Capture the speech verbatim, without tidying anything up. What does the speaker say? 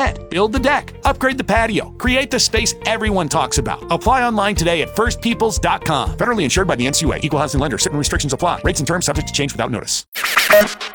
Instead, build the deck, upgrade the patio, create the space everyone talks about. Apply online today at first peoples dot com. Federally insured by the N C U A. Equal housing lender. Certain restrictions apply. Rates and terms subject to change without notice.